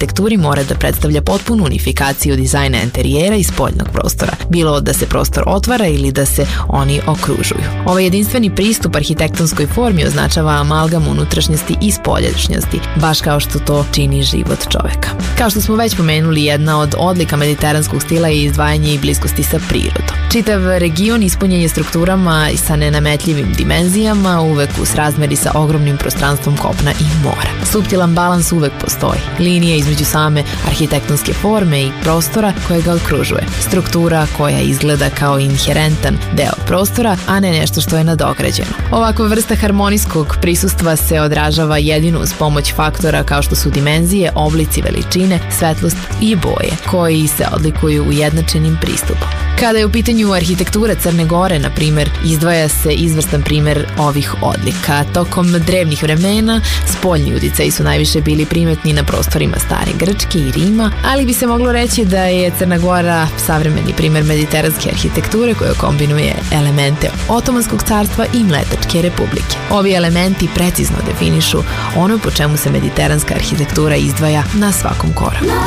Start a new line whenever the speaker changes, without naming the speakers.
arhitekturi mora da predstavlja potpunu unifikaciju dizajna enterijera i spoljnog prostora, bilo da se prostor otvara ili da se oni okružuju. Ovaj jedinstveni pristup arhitektonskoj formi označava amalgam unutrašnjosti i spoljašnjosti, baš kao što to čini život čoveka. Kao što smo već pomenuli, jedna od odlika mediteranskog stila je izdvajanje i bliskosti sa prirodom. Čitav region ispunjen je strukturama i sa nenametljivim dimenzijama, uvek u srazmeri sa ogromnim prostranstvom kopna i mora. Suptilan balans uvek postoji. Linija između same arhitektonske forme i prostora koje ga okružuje. Struktura koja izgleda kao inherentan deo prostora, a ne nešto što je nadograđeno. Ovakva vrsta harmonijskog prisustva se odražava jedino uz pomoć faktora kao što su dimenzije, oblici, veličine, svetlost i boje, koji se odlikuju ujednačenim pristupom. Kada je u pitanju arhitektura Crne Gore, na primer, izdvaja se izvrstan primer ovih odlika. Tokom drevnih vremena spoljni uticaji su najviše bili primetni na prostorima stare Grčke i Rima, ali bi se moglo reći da je Crna Gora savremeni primer mediteranske arhitekture koja kombinuje elemente Otomanskog carstva i Mletačke republike. Ovi elementi precizno definišu ono po čemu se mediteranska arhitektura izdvaja na svakom koraku.